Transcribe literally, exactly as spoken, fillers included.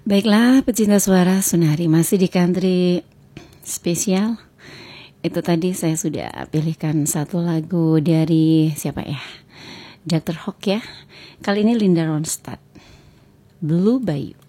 Baiklah, pecinta suara Sunari masih di country spesial. Itu tadi saya sudah pilihkan satu lagu dari siapa ya? dokter Hock ya. Kali ini Linda Ronstadt, Blue Bayou.